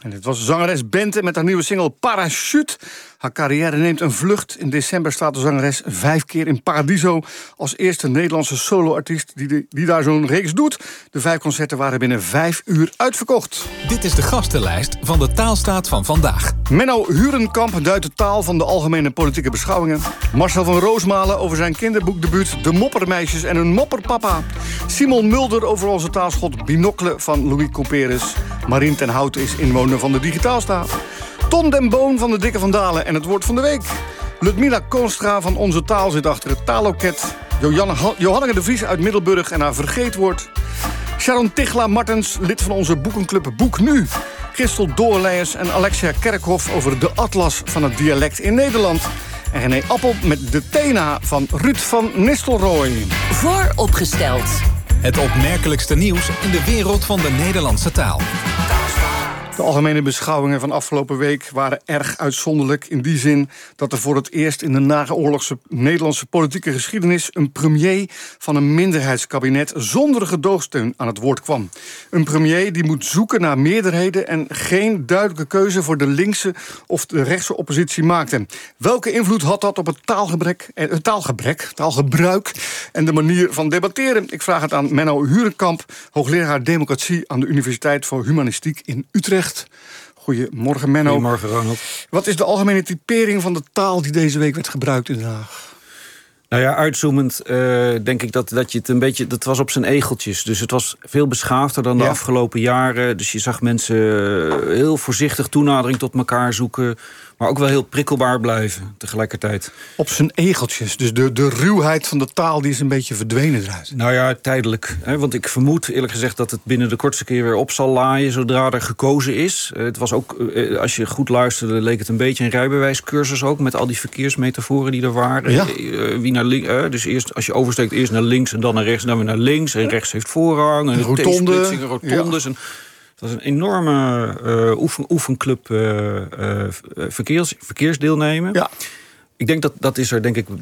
En dit was zangeres Bente met haar nieuwe single Parachute. Haar carrière neemt een vlucht. In december staat de zangeres 5 keer in Paradiso als eerste Nederlandse soloartiest die daar zo'n reeks doet. De 5 concerten waren binnen 5 uur uitverkocht. Dit is de gastenlijst van de Taalstaat van vandaag. Menno Hurenkamp duidt de taal van de algemene politieke beschouwingen. Marcel van Roosmalen over zijn kinderboekdebuut De Moppermeisjes en hun mopperpapa. Simon Mulder over onze taalschot Binocle van Louis Couperus. Marien ten Houten is inwoner van de Digitaalstaat. Ton den Boon van de Dikke van Dalen en het woord van de week. Ludmila Koonstra van Onze Taal zit achter het taalloket. Johanne de Vries uit Middelburg en haar vergeetwoord. Sharon Tichla Martens, lid van onze boekenclub Boek Nu. Christel Doorleijers en Alexia Kerkhoff over de atlas van het dialect in Nederland. En René Appel met de Tena van Ruud van Nistelrooy. Vooropgesteld. Het opmerkelijkste nieuws in de wereld van de Nederlandse taal. De algemene beschouwingen van afgelopen week waren erg uitzonderlijk. In die zin dat er voor het eerst in de naoorlogse Nederlandse politieke geschiedenis een premier van een minderheidskabinet zonder gedoogsteun aan het woord kwam. Een premier die moet zoeken naar meerderheden en geen duidelijke keuze voor de linkse of de rechtse oppositie maakte. Welke invloed had dat op het taalgebruik en de manier van debatteren? Ik vraag het aan Menno Hurenkamp, hoogleraar democratie aan de Universiteit voor Humanistiek in Utrecht. Goedemorgen, Menno. Goedemorgen, Ronald. Wat is de algemene typering van de taal die deze week werd gebruikt in Den Haag? Nou ja, uitzoomend denk ik dat je het een beetje... Dat was op zijn egeltjes. Dus het was veel beschaafder dan de afgelopen jaren. Dus je zag mensen heel voorzichtig toenadering tot elkaar zoeken, maar ook wel heel prikkelbaar blijven tegelijkertijd. Op zijn egeltjes. Dus de ruwheid van de taal die is een beetje verdwenen eruit. Nou ja, tijdelijk. Want ik vermoed eerlijk gezegd dat het binnen de kortste keer weer op zal laaien zodra er gekozen is. Het was ook, als je goed luisterde, leek het een beetje een rijbewijscursus ook, met al die verkeersmetaforen die er waren. Ja. Wie naar links, dus eerst, als je oversteekt, eerst naar links en dan naar rechts, en dan weer naar links. En rechts heeft voorrang. En rotonde. Rotondes. Ja. Dat is een enorme oefenclub verkeersdeelnemen. Ja. Ik denk dat is er denk ik